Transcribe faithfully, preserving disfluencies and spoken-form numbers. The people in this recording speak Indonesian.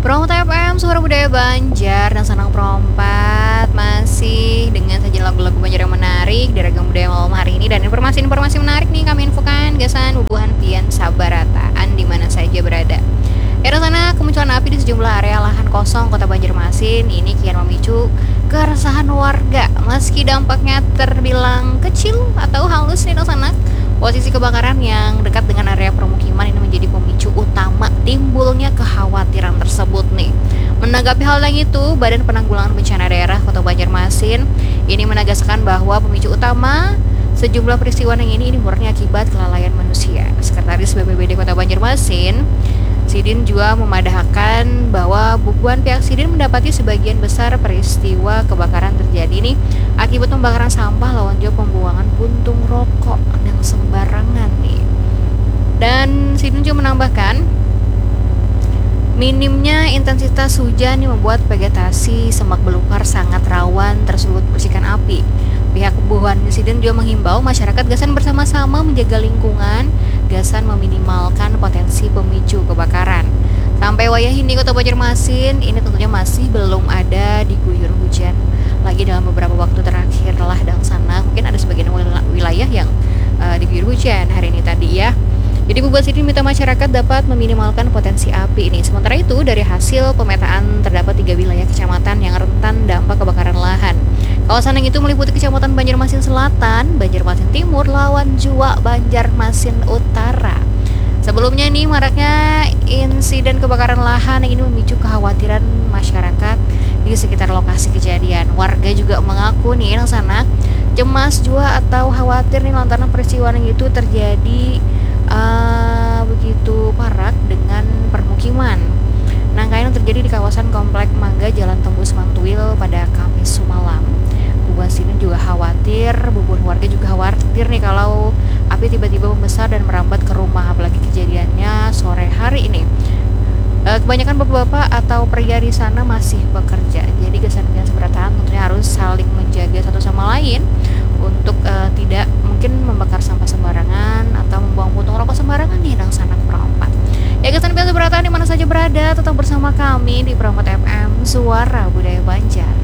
Promota F M, suara budaya Banjar dan Sanang Perompat masih dengan sajian lagu-lagu Banjar yang menarik dari ragam budaya malam hari ini. Dan informasi-informasi menarik nih kami infokan Gasan Bubuhan Pian Sabarataan di mana saja berada. Ya sana kemunculan api di sejumlah area lahan kosong kota Banjarmasin ini kian memicu keresahan warga. Meski dampaknya terbilang kecil atau halus nih sana, posisi kebakaran yang dekat dengan area permukiman ini menjadi pemicu utama timbulnya kekhawatiran tersebut nih. Menanggapi hal yang itu, Badan Penanggulangan Bencana Daerah Kota Banjarmasin ini menegaskan bahwa pemicu utama sejumlah peristiwa yang ini ini murni akibat kelalaian manusia. Sekretaris B P B D Kota Banjarmasin, Sidin juga memadahkan bahwa bubuhan pihak Sidin mendapati sebagian besar peristiwa kebakaran terjadi nih akibat pembakaran sampah lawan juga pembuangan puntung rokok yang sembarangan nih. Dan Sidin juga menambahkan minimnya intensitas hujan yang membuat vegetasi semak belukar sangat rawan tersebut percikan api. Pihak bubuhan Sidin juga menghimbau masyarakat Gasan bersama-sama menjaga lingkungan, Gasan meminimalkan potensi pemicu kebakaran. Sampai wayah ini Kota Banjarmasin ini tentunya masih belum ada diguyur hujan lagi dalam beberapa waktu terakhir lah dan sana mungkin ada sebagian wilayah yang uh, diguyur hujan hari ini tadi ya. Jadi Bubuhan Sidin minta masyarakat dapat meminimalkan potensi api ini. Sementara itu dari hasil pemetaan terdapat tiga wilayah kecamatan yang rentan dampak kebakaran lahan. Kawasan yang itu meliputi Kecamatan Banjarmasin Selatan, Banjarmasin Timur, Lawan Jua, Banjarmasin Utara. Sebelumnya nih maraknya insiden kebakaran lahan yang ini memicu kekhawatiran masyarakat di sekitar lokasi kejadian. Warga juga mengaku nih yang sana cemas juga atau khawatir nih lantaran peristiwa yang itu terjadi uh, begitu parah dengan permukiman. Nah, yang terjadi di kawasan Komplek Mangga Jalan Tembus Mantuil pada Kamis malam. Bubuhan Sidin juga khawatir, bubuhan warga juga khawatir nih kalau api tiba-tiba membesar dan merambat ke rumah, apalagi kejadiannya sore hari ini. E, kebanyakan bapak-bapak atau pria di sana masih bekerja, jadi Gasan-Gasan Sabarataan tentunya harus saling menjaga satu sama lain untuk e, tidak mungkin membakar sampah sembarangan atau membuang puntung rokok sembarangan nih dan Sanang Perompat. Ya Gasan-Gasan Sabarataan di mana saja berada, tetap bersama kami di Promota F M, Suara Budaya Banjar.